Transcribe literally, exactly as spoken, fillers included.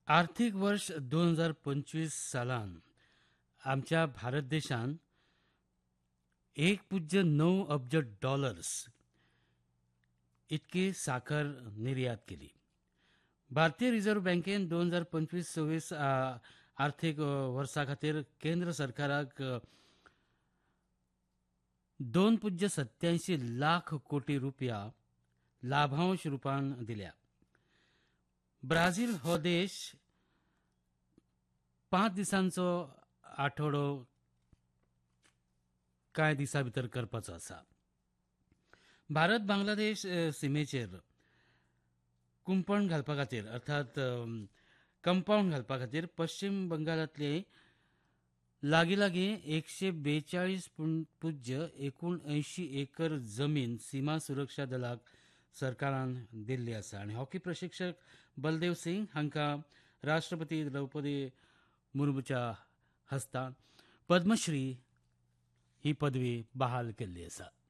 आर्थिक वर्ष दोन हजार पंचवीस सालान आमच्या भारत देशान एक पुज्य णव अब्ज डॉलर्स इतकी साखर निर्यात केली. भारतीय रिझर्व्ह बँकेन दोन हजार पंचवीस सव्वीस आर्थीक वर्सा खातीर केंद्र सरकाराक अ, दोन पुज्य सत्याऐंशी लाख कोटी रुपया लाभांश रुपान दिल्या. ब्राझील हो देश पांच दिसांचो आठवडो कांय दिसां भितर करपाचो आसा. भारत बांगलादेश अ, सीमेचेर कुंपण घालपा खातीर अर्थात कंपाऊंड घालपा खातीर पश्चिम बंगालांतले लागीं लागीं एकशे बेचाळीस पुज्य एकूण ऐंशी एकर जमीन सीमा सुरक्षा दलाक सरकारान दिल्ली आसा आनी हॉकी प्रशिक्षक बलदेव सिंग हांकां राष्ट्रपती द्रौपदी मुर्मूच्या हस्तान पद्मश्री ही पदवी बहाल केल्ली आसा.